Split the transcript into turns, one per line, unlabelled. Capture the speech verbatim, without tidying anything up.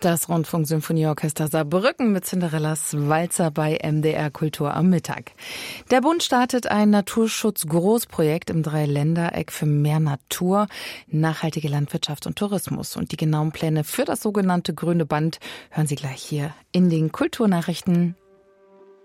Das Rundfunk-Symphonieorchester Saarbrücken mit Cinderellas Walzer bei M D R Kultur am Mittag. Der Bund startet ein Naturschutz-Großprojekt im Dreiländereck für mehr Natur, nachhaltige Landwirtschaft und Tourismus. Und die genauen Pläne für das sogenannte Grüne Band hören Sie gleich hier in den Kulturnachrichten.